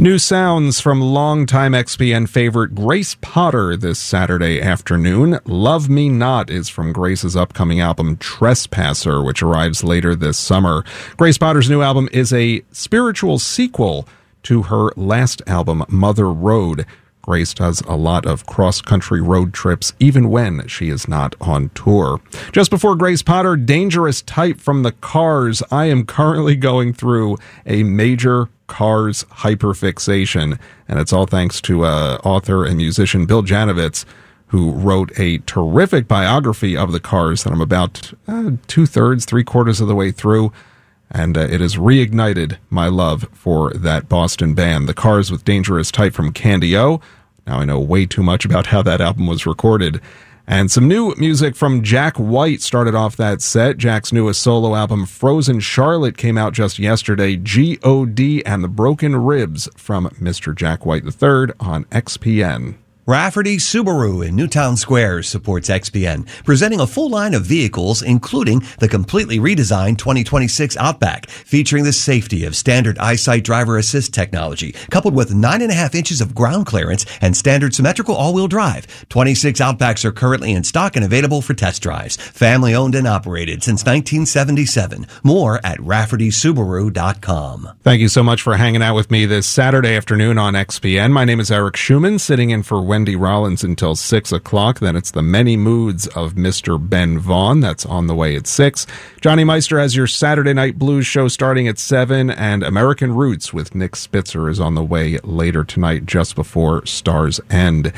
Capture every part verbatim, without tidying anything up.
New sounds from longtime X P N favorite Grace Potter this Saturday afternoon. Love Me Not is from Grace's upcoming album Trespasser, which arrives later this summer. Grace Potter's new album is a spiritual sequel to her last album, Mother Road. Grace does a lot of cross-country road trips, even when she is not on tour. Just before Grace Potter, Dangerous Type from the Cars. I am currently going through a major Cars hyperfixation, and it's all thanks to uh, author and musician Bill Janovitz, who wrote a terrific biography of the Cars that I'm about uh, two-thirds, three-quarters of the way through. And uh, it has reignited my love for that Boston band. The Cars with Dangerous Type from Candy-O. Now I know way too much about how that album was recorded. And some new music from Jack White started off that set. Jack's newest solo album, Frozen Charlotte, came out just yesterday. G O D and the Broken Ribs from Mister Jack White the third on X P N. Rafferty Subaru in Newtown Square supports X P N, presenting a full line of vehicles, including the completely redesigned twenty twenty-six Outback, featuring the safety of standard EyeSight driver assist technology, coupled with nine and a half inches of ground clearance and standard symmetrical all-wheel drive. twenty-six Outbacks are currently in stock and available for test drives. Family owned and operated since nineteen seventy-seven. More at rafferty subaru dot com. Thank you so much for hanging out with me this Saturday afternoon on X P N. My name is Eric Schumann, sitting in for Wendy Rollins until six o'clock. Then it's the Many Moods of Mister Ben Vaughn. That's on the way at six. Johnny Meister has your Saturday Night Blues show starting at seven, and American Roots with Nick Spitzer is on the way later tonight, just before Star's End.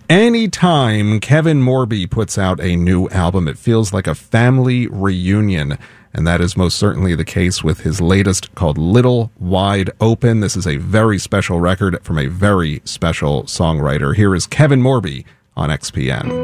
Anytime Kevin Morby puts out a new album, it feels like a family reunion. And that is most certainly the case with his latest, called Little Wide Open. This is a very special record from a very special songwriter. Here is Kevin Morby on X P N.